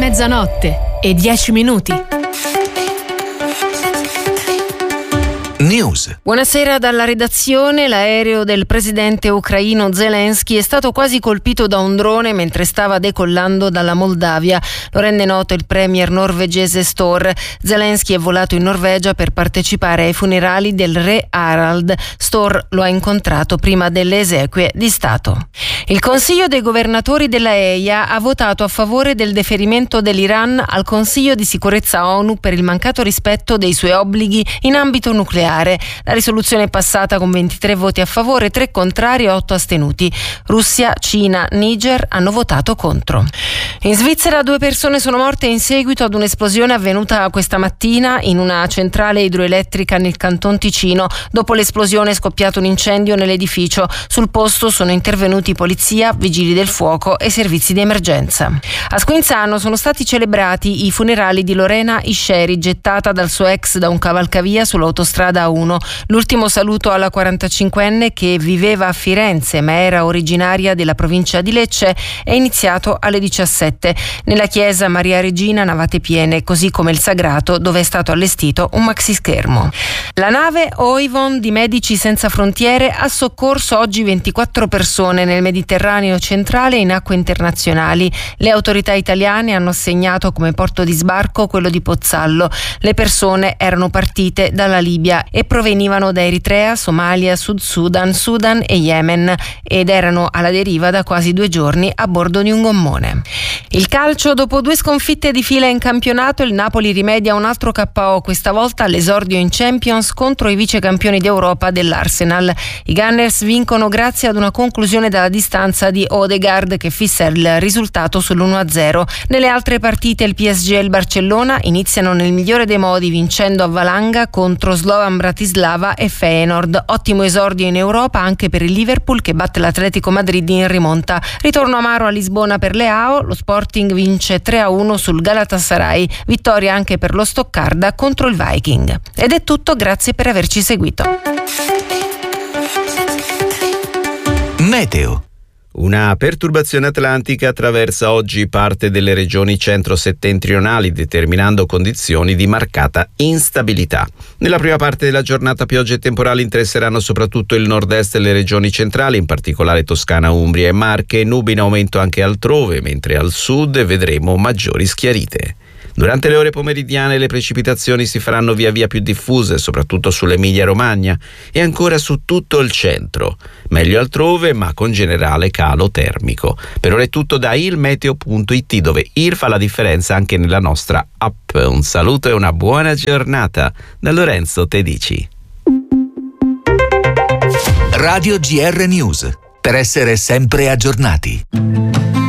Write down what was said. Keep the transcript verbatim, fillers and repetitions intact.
mezzanotte e dieci minuti. News. Buonasera dalla redazione. L'aereo del presidente ucraino Zelensky è stato quasi colpito da un drone mentre stava decollando dalla Moldavia. Lo rende noto il premier norvegese Støre. Zelensky è volato in Norvegia per partecipare ai funerali del re Harald. Støre lo ha incontrato prima delle esequie di Stato. Il Consiglio dei governatori della E I A ha votato a favore del deferimento dell'Iran al Consiglio di sicurezza ONU per il mancato rispetto dei suoi obblighi in ambito nucleare. La risoluzione è passata con ventitré voti a favore, tre contrari e otto astenuti. Russia, Cina, Niger hanno votato contro. In Svizzera due persone sono morte in seguito ad un'esplosione avvenuta questa mattina in una centrale idroelettrica nel Canton Ticino. Dopo l'esplosione è scoppiato un incendio nell'edificio. Sul posto sono intervenuti polizia, vigili del fuoco e servizi di emergenza. A Squinzano sono stati celebrati i funerali di Lorena Isceri, gettata dal suo ex da un cavalcavia sull'autostrada A uno. L'ultimo saluto alla quarantacinquenne, che viveva a Firenze ma era originaria della provincia di Lecce, è iniziato alle diciassette nella chiesa Maria Regina Navate Piene, così come il sagrato, dove è stato allestito un maxischermo. La nave Oivon di Medici Senza Frontiere ha soccorso oggi ventiquattro persone nel Mediterraneo centrale in acque internazionali. Le autorità italiane hanno assegnato come porto di sbarco quello di Pozzallo. Le persone erano partite dalla Libia e provenivano da Eritrea, Somalia, Sud Sudan, Sudan e Yemen ed erano alla deriva da quasi due giorni a bordo di un gommone. Il calcio: dopo due sconfitte di fila in campionato, il Napoli rimedia un altro K O, questa volta all'esordio in Champions contro i vicecampioni d'Europa dell'Arsenal. I Gunners vincono grazie ad una conclusione dalla distanza di Odegaard che fissa il risultato sull'uno a zero. Nelle altre partite il P S G e il Barcellona iniziano nel migliore dei modi vincendo a valanga contro Slovan Bratislava e Feyenoord. Ottimo esordio in Europa anche per il Liverpool, che batte l'Atletico Madrid in rimonta. Ritorno amaro a Lisbona per le A O, lo Sporting vince tre a uno sul Galatasaray, vittoria anche per lo Stoccarda contro il Viking. Ed è tutto, grazie per averci seguito. Meteo. Una perturbazione atlantica attraversa oggi parte delle regioni centro-settentrionali, determinando condizioni di marcata instabilità. Nella prima parte della giornata piogge e temporali interesseranno soprattutto il nord-est e le regioni centrali, in particolare Toscana, Umbria e Marche, nubi in aumento anche altrove, mentre al sud vedremo maggiori schiarite. Durante le ore pomeridiane le precipitazioni si faranno via via più diffuse, soprattutto sull'Emilia-Romagna e ancora su tutto il centro. Meglio altrove, ma con generale calo termico. Per ora è tutto da ilmeteo punto it, dove I R fa la differenza anche nella nostra app. Un saluto e una buona giornata da Lorenzo Tedici. Radio G R News, per essere sempre aggiornati.